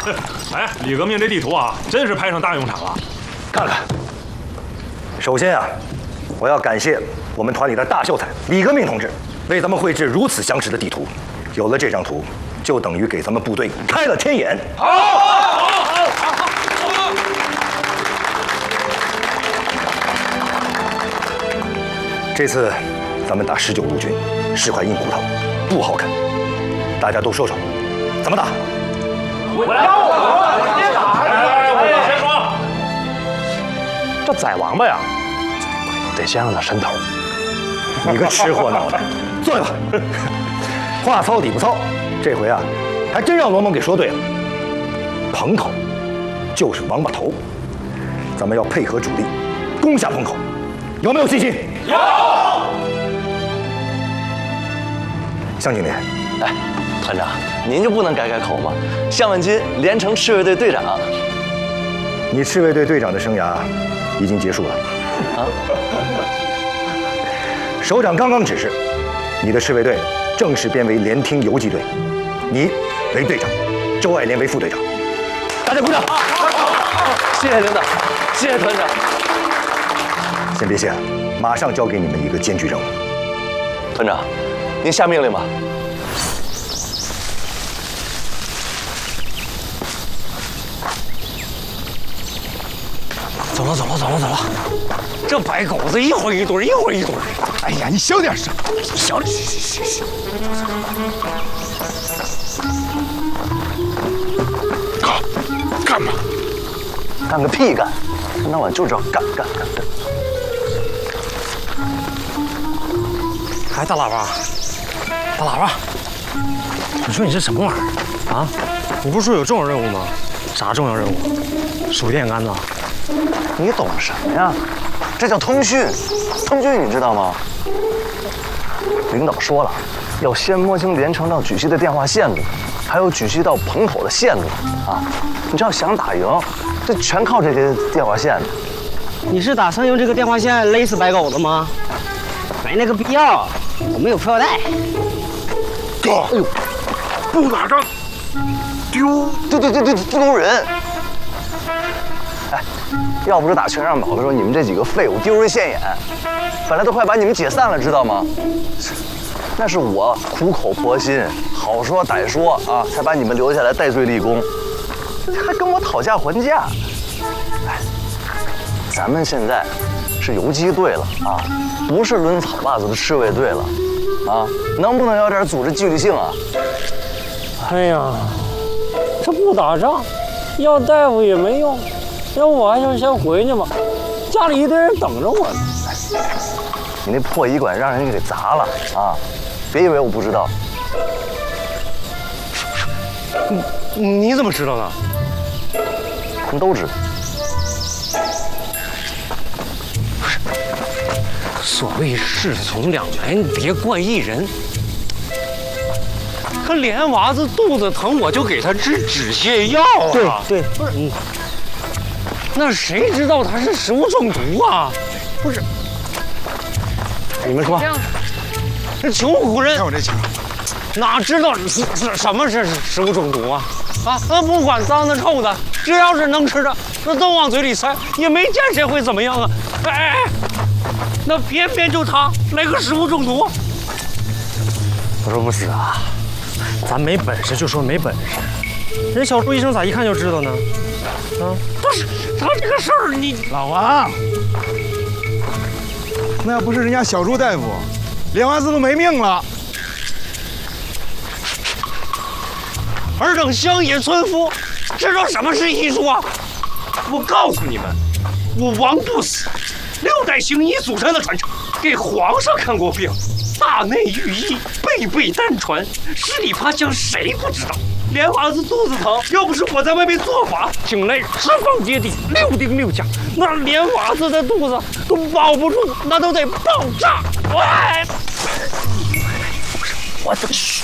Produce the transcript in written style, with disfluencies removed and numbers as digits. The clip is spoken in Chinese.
哎，李革命这地图啊，真是派上大用场了。 看看，首先啊，我要感谢我们团里的大秀才李革命同志，为咱们绘制如此详实的地图。有了这张图，就等于给咱们部队开了天眼。好。这次咱们打19路军是块硬骨头，不好啃。大家都说说，怎么打？ 我先打！ 我先说。 这宰王八呀，得先让他伸头。 你个吃货脑袋，坐下吧。话糙理不糙，这回啊，还真让罗蒙给说对了。棚口就是王八头，咱们要配合主力，攻下棚口，有没有信心？ 有。 向经理， 哎，团长，您就不能改口吗？向万金，连城赤卫队队长。 你赤卫队队长的生涯已经结束了。啊？首长刚刚指示，你的赤卫队正式编为联厅游击队，你为队长，周爱莲为副队长。大家鼓掌！ 谢谢领导，谢谢团长。 先别谢了，马上交给你们一个艰巨任务。 团长，您下命令吧。 走了，这白狗子一会儿一堆，一会儿一堆。 哎呀，你小点声， 小点，嘘。 干嘛？ 干个屁干！一天晚就知道干。 哎，大喇叭，你说你这什么玩意儿啊？你不是说有重要任务吗？啥重要任务？数电杆子？ 你懂什么呀？这叫通讯，你知道吗？领导说了，要先摸清连城到莒西的电话线路，还有莒西到棚口的线路啊！你这要想打赢，这全靠这个电话线。 你是打算用这个电话线勒死白狗子吗？没那个必要，我们有裤腰带。 哥，哎呦，不打仗， 丢人！哎，要不是打全上堡的时候，你们这几个废物丢人现眼，本来都快把你们解散了，知道吗？那是我苦口婆心，好说歹说啊，才把你们留下来戴罪立功，还跟我讨价还价。哎，咱们现在是游击队了啊，不是抡草把子的赤卫队了啊，能不能有点组织纪律性啊？ 哎呀，这不打仗，要大夫也没用，要不我还是先回去吧，家里一堆人等着我呢。 你那破医馆让人给砸了啊！别以为我不知道。 你怎么知道的？ 他们都知道。 所谓事从两来，你别怪一人。他连娃子肚子疼，我就给他治止泻药啊。 对， 不是，那谁知道他是食物中毒啊？不是，你们说，这穷苦人， 看我这枪， 哪知道什么是食物中毒啊？那不管脏的臭的，只要是能吃的，那都往嘴里塞，也没见谁会怎么样啊！哎，那偏偏就他来个食物中毒。我说不是啊，咱没本事就说没本事，人小朱医生咋一看就知道呢？啊，不是他这个事儿，你老王，那要不是人家小朱大夫，连娃子都没命了。 尔等乡野村夫，知道什么是医术啊？我告诉你们，我王不死，6代行医祖传的传承，给皇上看过病，大内御医，辈辈单传，十里八乡谁不知道？连娃子肚子疼，要不是我在外面做法，请来十方接地，6丁6甲，那连娃子的肚子都保不住，那都得爆炸！喂，我的嘘。